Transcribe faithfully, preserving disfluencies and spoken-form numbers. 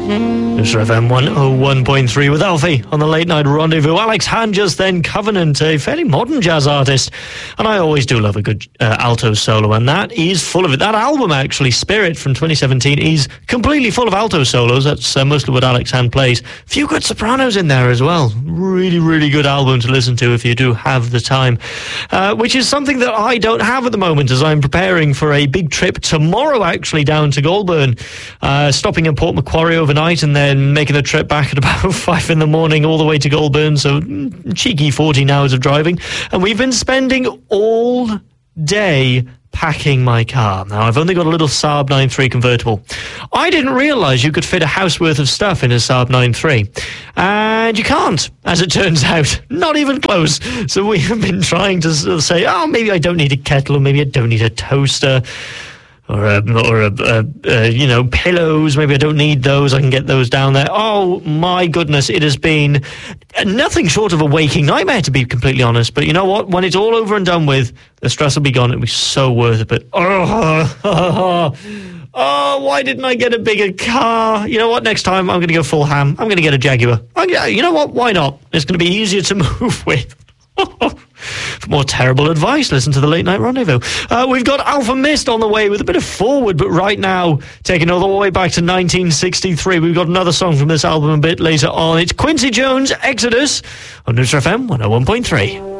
Newsra F M one oh one point three with Alfie on the Late Night Rendezvous. Alex Hand just then, Covenant, a fairly modern jazz artist. And I always do love a good uh, alto solo, and that is full of it. That album, actually, Spirit from twenty seventeen, is completely full of alto solos. That's uh, mostly what Alex Hand plays. A few good sopranos in there as well. Really, really good album to listen to if you do have the time. Uh, which is something that I don't have at the moment, as I'm preparing for a big trip tomorrow, actually, down to Goulburn. Uh, stopping in Port Macquarie overnight and then making the trip back at about five in the morning all the way to Goulburn, so cheeky fourteen hours of driving. And we've been spending all day packing my car. Now, I've only got a little Saab nine three convertible. I didn't realise you could fit a house worth of stuff in a Saab nine three. And you can't, as it turns out. Not even close. So we have been trying to sort of say, oh, maybe I don't need a kettle, or maybe I don't need a toaster, or a, or a, a, a, you know, pillows. Maybe I don't need those. I can get those down there. Oh, my goodness. It has been nothing short of a waking nightmare, to be completely honest. But you know what? When it's all over and done with, the stress will be gone. It'll be so worth it. But, oh, oh, why didn't I get a bigger car? You know what? Next time, I'm going to go full ham. I'm going to get a Jaguar. I, you know what? Why not? It's going to be easier to move with. For more terrible advice, listen to the Late Night Rendezvous. Uh, we've got Alpha Mist on the way with a bit of forward, but right now, taking all the way back to nineteen sixty-three, we've got another song from this album a bit later on. It's Quincy Jones, Exodus, on Newsra F M one oh one point three.